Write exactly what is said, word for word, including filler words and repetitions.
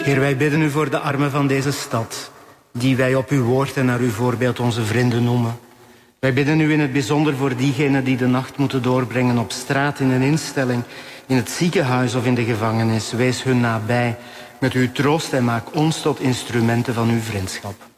Heer, wij bidden u voor de armen van deze stad, die wij op uw woord en naar uw voorbeeld onze vrienden noemen. Wij bidden u in het bijzonder voor diegenen die de nacht moeten doorbrengen op straat, in een instelling, in het ziekenhuis of in de gevangenis. Wees hun nabij met uw troost en maak ons tot instrumenten van uw vriendschap.